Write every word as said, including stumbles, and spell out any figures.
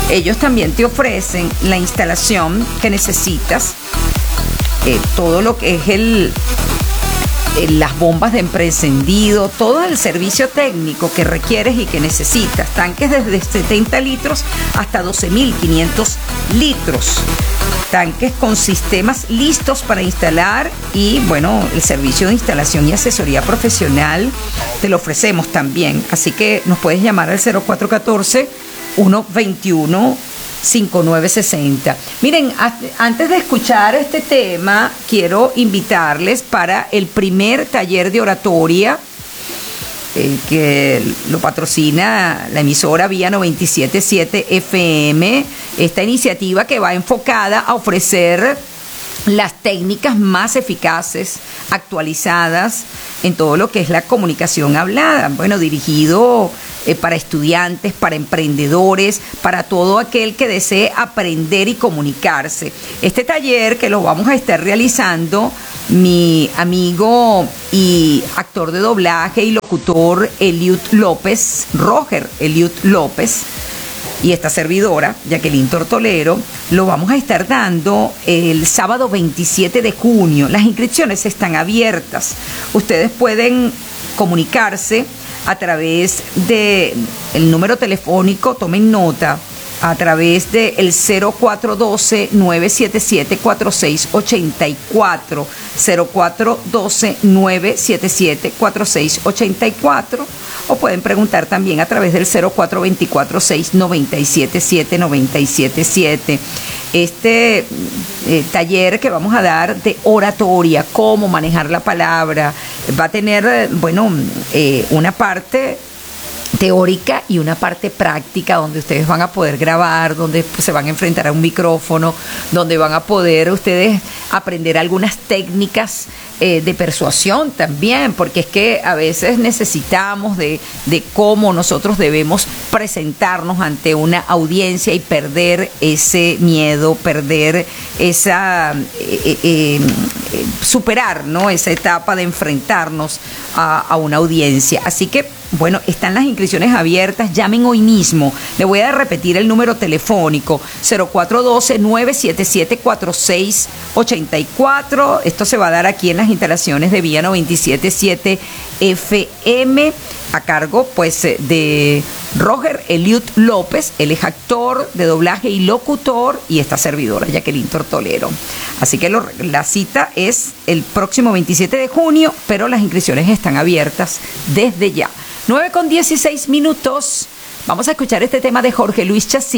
Ellos también te ofrecen la instalación que necesitas, eh, todo lo que es el, el, las bombas de preencendido, todo el servicio técnico que requieres y que necesitas. Tanques desde setenta litros hasta doce mil quinientos litros. Tanques con sistemas listos para instalar y, bueno, el servicio de instalación y asesoría profesional te lo ofrecemos también. Así que nos puedes llamar al cero cuatro uno cuatro, uno dos uno, cinco nueve seis cero. Miren, antes de escuchar este tema, quiero invitarles para el primer taller de oratoria eh, que lo patrocina la emisora Vía noventa y siete punto siete F M. Esta iniciativa que va enfocada a ofrecer las técnicas más eficaces, actualizadas en todo lo que es la comunicación hablada. Bueno, dirigido eh, para estudiantes, para emprendedores, para todo aquel que desee aprender y comunicarse. Este taller que lo vamos a estar realizando mi amigo y actor de doblaje y locutor Eliud López, Roger Eliud López, y esta servidora, Jacqueline Tortolero, lo vamos a estar dando el sábado veintisiete de junio. Las inscripciones están abiertas. Ustedes pueden comunicarse a través del número telefónico, tomen nota, a través del cero cuatro uno dos, nueve siete siete, cuatro seis ocho cuatro, cero cuatro uno dos, nueve siete siete, cuatro seis ocho cuatro, o pueden preguntar también a través del cero cuatro dos cuatro, seis nueve siete siete, nueve siete siete. Este eh, taller que vamos a dar de oratoria, cómo manejar la palabra, va a tener, bueno, eh, una parte teórica y una parte práctica donde ustedes van a poder grabar, donde se van a enfrentar a un micrófono, donde van a poder ustedes aprender algunas técnicas eh, de persuasión también, porque es que a veces necesitamos de, de cómo nosotros debemos presentarnos ante una audiencia y perder ese miedo, perder esa, eh, eh, eh, superar, ¿no?, esa etapa de enfrentarnos a, a una audiencia. Así que, bueno, están las inscripciones abiertas, llamen hoy mismo. Le voy a repetir el número telefónico, cero cuatro uno dos, nueve siete siete, cuatro seis ocho cuatro. Esto se va a dar aquí en las instalaciones de Vía noventa y siete punto siete F M, a cargo, pues, de Roger Eliud López. Él es actor de doblaje y locutor, y esta servidora, Jacqueline Tortolero. Así que lo, la cita es el próximo veintisiete de junio, pero las inscripciones están abiertas desde ya. nueve con dieciséis minutos. Vamos a escuchar este tema de Jorge Luis Chacín.